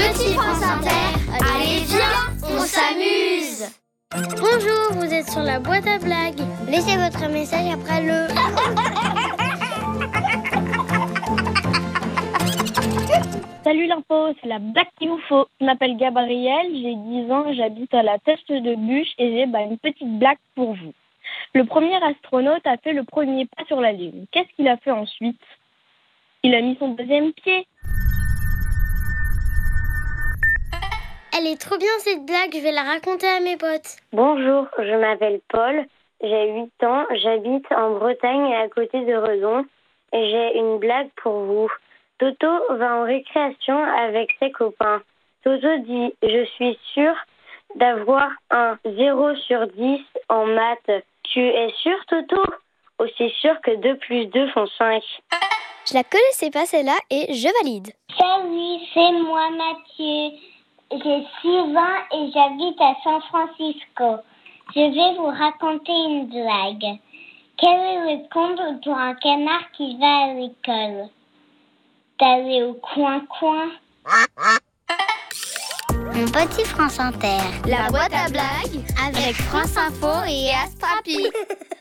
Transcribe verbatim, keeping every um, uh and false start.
Petit France Inter, allez viens, on s'amuse. Bonjour, vous êtes sur la boîte à blagues. Laissez votre message après le... Salut l'info, c'est la blague qu'il vous faut. Je m'appelle Gabriel, j'ai dix ans, j'habite à la Teste de Bûche et j'ai bah, une petite blague pour vous. Le premier astronaute a fait le premier pas sur la Lune. Qu'est-ce qu'il a fait ensuite? Il a mis son deuxième pied. Elle est trop bien cette blague, je vais la raconter à mes potes. Bonjour, je m'appelle Paul, j'ai huit ans, j'habite en Bretagne à côté de Redon et j'ai une blague pour vous. Toto va en récréation avec ses copains. Toto dit « Je suis sûr d'avoir un zéro sur dix en maths. Tu es sûr, Toto? Aussi sûr que deux plus deux font cinq. » Je la connaissais pas celle-là et je valide. Salut, c'est moi Mathieu. J'ai six ans et j'habite à San Francisco. Je vais vous raconter une blague. Quel est le compte pour un canard qui va à l'école? D'aller au coin-coin. Mon petit France Inter. La boîte à blagues Avec France Info et Astrapi.